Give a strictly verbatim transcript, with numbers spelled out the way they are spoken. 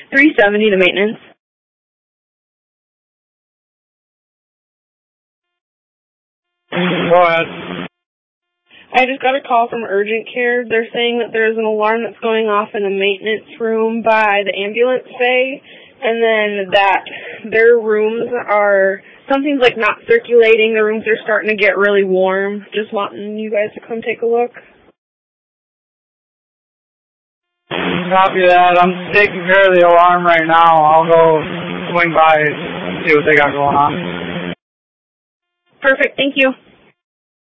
three seventy to maintenance. Go ahead. I just got a call from urgent care. They're saying that there's an alarm that's going off in the maintenance room by the ambulance bay, and then that their rooms are, something's like not circulating. The rooms are starting to get really warm. Just wanting you guys to come take a look. Copy that. I'm taking care of the alarm right now. I'll go swing by and see what they got going on. Perfect. Thank you.